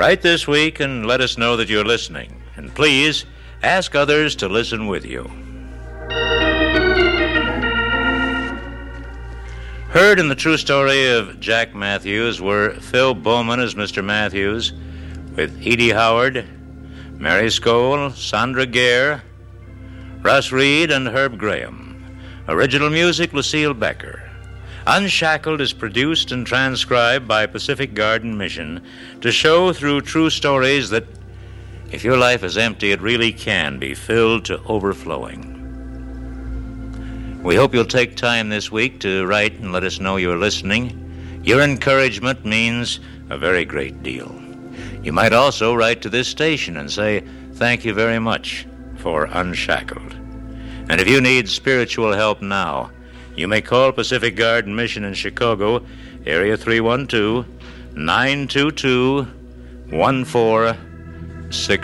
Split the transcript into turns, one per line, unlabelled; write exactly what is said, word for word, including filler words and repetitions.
Write this week and let us know that you're listening. And please, ask others to listen with you. Heard in the true story of Jack Matthews were Phil Bowman as Mister Matthews, with Edie Howard, Mary Skoll, Sandra Gare, Russ Reed, and Herb Graham. Original music, Lucille Becker. Unshackled is produced and transcribed by Pacific Garden Mission to show through true stories that if your life is empty, it really can be filled to overflowing. We hope you'll take time this week to write and let us know you're listening. Your encouragement means a very great deal. You might also write to this station and say, thank you very much for Unshackled. And if you need spiritual help now, you may call Pacific Garden Mission in Chicago, area three one two, nine two two, one four six